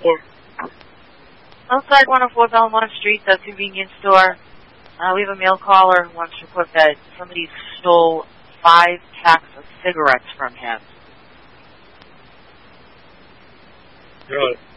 Outside 104 Belmont Street, the convenience store. We have a mail caller who wants to report that somebody stole 5 packs of cigarettes from him. Really?